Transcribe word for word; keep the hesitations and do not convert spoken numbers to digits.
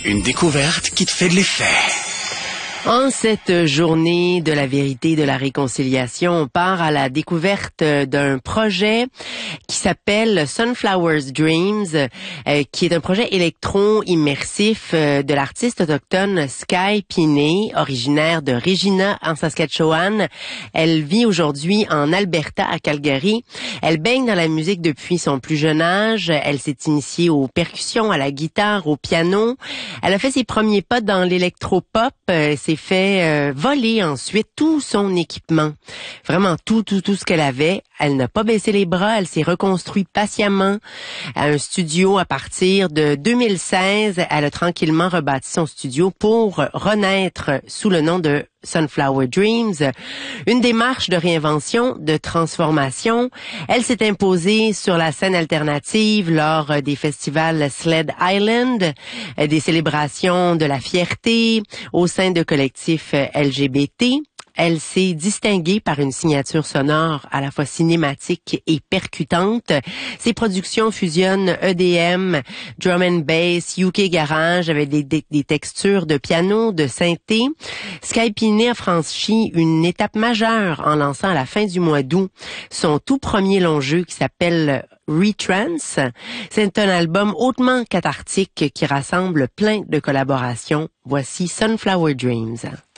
Une découverte qui te fait de l'effet. En cette journée de la vérité et de la réconciliation, on part à la découverte d'un projet qui s'appelle Sunflower's Dreams, euh, qui est un projet électro-immersif euh, de l'artiste autochtone Sky Pinet, originaire de Regina, en Saskatchewan. Elle vit aujourd'hui en Alberta, à Calgary. Elle baigne dans la musique depuis son plus jeune âge. Elle s'est initiée aux percussions, à la guitare, au piano. Elle a fait ses premiers pas dans l'électropop. Euh, s'est fait euh, voler ensuite tout son équipement. Vraiment tout, tout, tout ce qu'elle avait. Elle n'a pas baissé les bras. Elle s'est reconstruite patiemment à un studio à partir de deux mille seize. Elle a tranquillement rebâti son studio pour renaître sous le nom de Sunflower Dreams. Une démarche de réinvention, de transformation. Elle s'est imposée sur la scène alternative lors des festivals Sled Island, des célébrations de la fierté au sein de collectifs L G B T. Elle s'est distinguée par une signature sonore à la fois cinématique et percutante. Ses productions fusionnent E D M, drum and bass, U K garage avec des, des, des textures de piano, de synthé. Sky Pinet a franchi une étape majeure en lançant à la fin du mois d'août son tout premier long jeu qui s'appelle Retrance. C'est un album hautement cathartique qui rassemble plein de collaborations. Voici Sunflower Dreams.